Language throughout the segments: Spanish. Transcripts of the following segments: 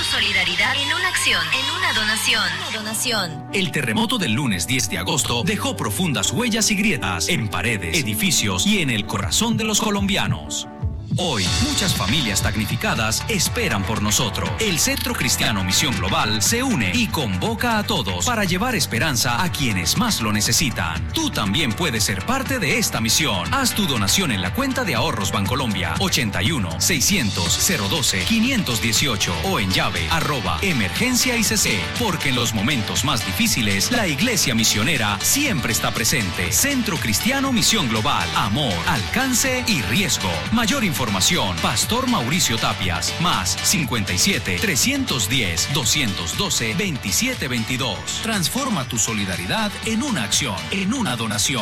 solidaridad en una acción, en una donación. El terremoto del lunes 10 de agosto dejó profundas huellas y grietas en paredes, edificios y en el corazón de los colombianos. Hoy, muchas familias damnificadas esperan por nosotros. El Centro Cristiano Misión Global se une y convoca a todos para llevar esperanza a quienes más lo necesitan. Tú también puedes ser parte de esta misión. Haz tu donación en la cuenta de ahorros Bancolombia 81 600 012 518 o en llave @emergencia ICC, porque en los momentos más difíciles la Iglesia Misionera siempre está presente. Centro Cristiano Misión Global, amor, alcance y riesgo. Mayor información, Pastor Mauricio Tapias, más 57 310 212 2722. Transforma tu solidaridad en una acción, en una donación.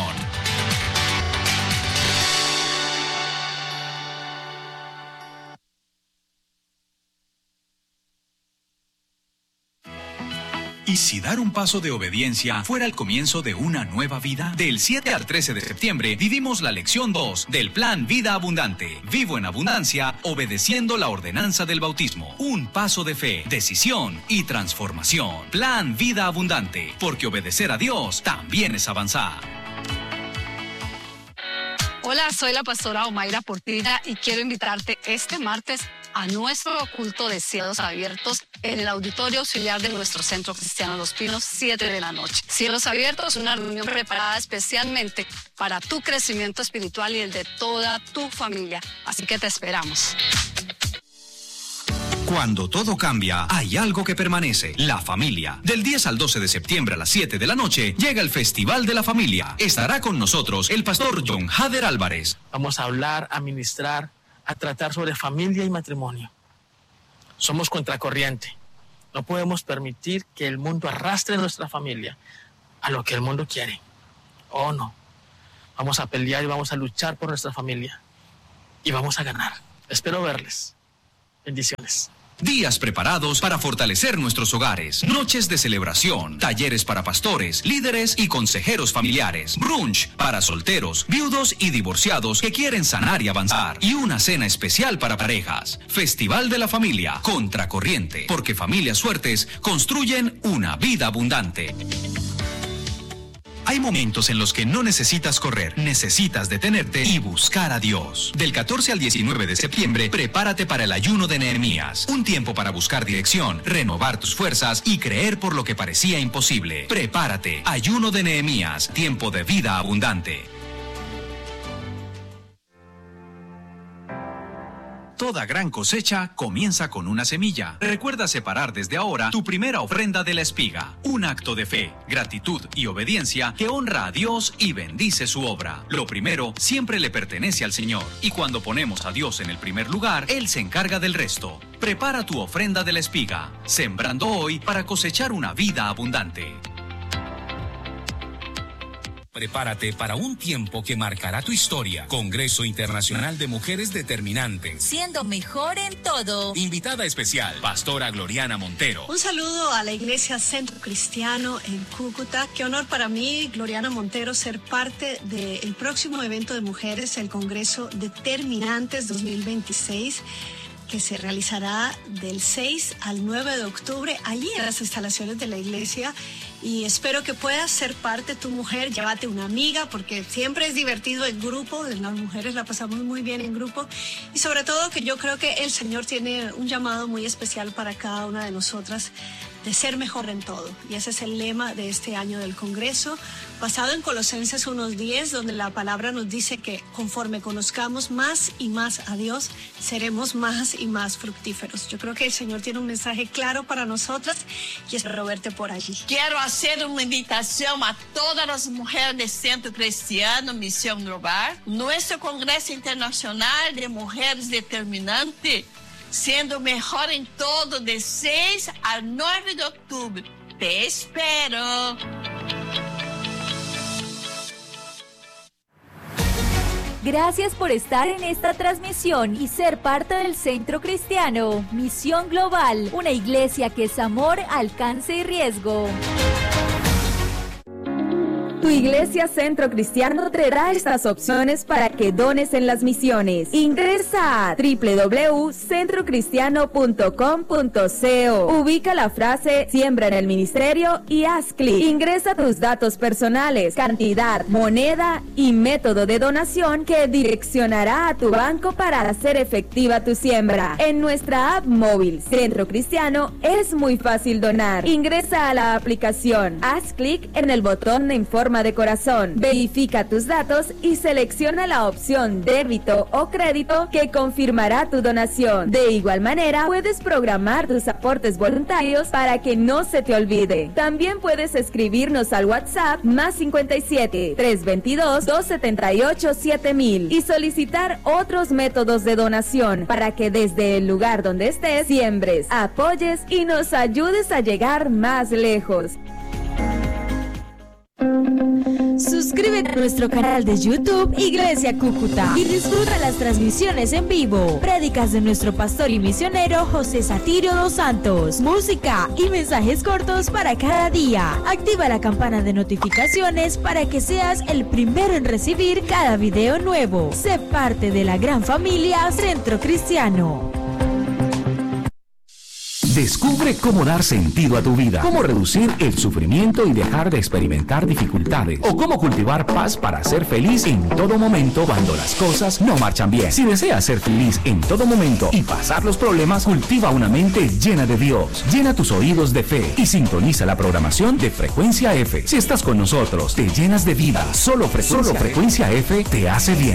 ¿Y si dar un paso de obediencia fuera el comienzo de una nueva vida? Del 7 al 13 de septiembre vivimos la lección 2 del Plan Vida Abundante. Vivo en abundancia, obedeciendo la ordenanza del bautismo. Un paso de fe, decisión y transformación. Plan Vida Abundante, porque obedecer a Dios también es avanzar. Hola, soy la pastora Omaira Portilla y quiero invitarte este martes a nuestro culto de cielos abiertos en el auditorio auxiliar de nuestro Centro Cristiano Los Pinos, 7 de la noche. Cielos abiertos, una reunión preparada especialmente para tu crecimiento espiritual y el de toda tu familia. Así que te esperamos. Cuando todo cambia, hay algo que permanece: la familia. Del 10 al 12 de septiembre a las 7 de la noche llega el Festival de la Familia. Estará con nosotros el pastor John Hader Álvarez. Vamos a hablar, a ministrar, a tratar sobre familia y matrimonio. Somos contracorriente. No podemos permitir que el mundo arrastre nuestra familia a lo que el mundo quiere. Oh, no. Vamos a pelear y vamos a luchar por nuestra familia. Y vamos a ganar. Espero verles. Bendiciones. Días preparados para fortalecer nuestros hogares. Noches de celebración. Talleres para pastores, líderes y consejeros familiares. Brunch para solteros, viudos y divorciados que quieren sanar y avanzar. Y una cena especial para parejas. Festival de la Familia. Contracorriente. Porque familias fuertes construyen una vida abundante. Hay momentos en los que no necesitas correr, necesitas detenerte y buscar a Dios. Del 14 al 19 de septiembre, prepárate para el ayuno de Nehemías. Un tiempo para buscar dirección, renovar tus fuerzas y creer por lo que parecía imposible. Prepárate. Ayuno de Nehemías. Tiempo de vida abundante. Toda gran cosecha comienza con una semilla. Recuerda separar desde ahora tu primera ofrenda de la espiga. Un acto de fe, gratitud y obediencia que honra a Dios y bendice su obra. Lo primero siempre le pertenece al Señor. Y cuando ponemos a Dios en el primer lugar, Él se encarga del resto. Prepara tu ofrenda de la espiga, sembrando hoy para cosechar una vida abundante. Prepárate para un tiempo que marcará tu historia. Congreso Internacional de Mujeres Determinantes. Siendo mejor en todo. Invitada especial, Pastora Gloriana Montero. Un saludo a la Iglesia Centro Cristiano en Cúcuta. Qué honor para mí, Gloriana Montero, ser parte del próximo evento de mujeres, el Congreso Determinantes 2026. Que se realizará del 6 al 9 de octubre allí en las instalaciones de la iglesia, y espero que puedas ser parte. Tu mujer, llévate una amiga, porque siempre es divertido en grupo. Las mujeres la pasamos muy bien en grupo, y sobre todo que yo creo que el Señor tiene un llamado muy especial para cada una de nosotras de ser mejor en todo, y ese es el lema de este año del Congreso, basado en Colosenses 1:10, donde la palabra nos dice que conforme conozcamos más y más a Dios, seremos más y más fructíferos. Yo creo que el Señor tiene un mensaje claro para nosotras, y espero verte por allí. Quiero hacer una invitación a todas las mujeres del Centro Cristiano Misión Global, nuestro Congreso Internacional de Mujeres Determinantes, siendo mejor en todo, de 6 al 9 de octubre. Te espero. Gracias por estar en esta transmisión y ser parte del Centro Cristiano Misión Global, una iglesia que es amor, alcance y riesgo. Tu Iglesia Centro Cristiano te da estas opciones para que dones en las misiones. Ingresa a www.centrocristiano.com.co. Ubica la frase Siembra en el Ministerio y haz clic. Ingresa tus datos personales, cantidad, moneda y método de donación que direccionará a tu banco para hacer efectiva tu siembra. En nuestra app móvil Centro Cristiano es muy fácil donar. Ingresa a la aplicación, haz clic en el botón en forma de corazón, verifica tus datos y selecciona la opción débito o crédito que confirmará tu donación. De igual manera, puedes programar tus aportes voluntarios para que no se te olvide. También puedes escribirnos al WhatsApp +57 322 278 7000 y solicitar otros métodos de donación para que desde el lugar donde estés siembres, apoyes y nos ayudes a llegar más lejos. Suscríbete a nuestro canal de YouTube Iglesia Cúcuta y disfruta las transmisiones en vivo, prédicas de nuestro pastor y misionero José Satirio dos Santos, música y mensajes cortos para cada día. Activa la campana de notificaciones para que seas el primero en recibir cada video nuevo. Sé parte de la gran familia Centro Cristiano. Descubre cómo dar sentido a tu vida, cómo reducir el sufrimiento y dejar de experimentar dificultades, o cómo cultivar paz para ser feliz en todo momento cuando las cosas no marchan bien. Si deseas ser feliz en todo momento y pasar los problemas, cultiva una mente llena de Dios. Llena tus oídos de fe y sintoniza la programación de Frecuencia F. Si estás con nosotros, te llenas de vida. Solo Frecuencia F te hace bien.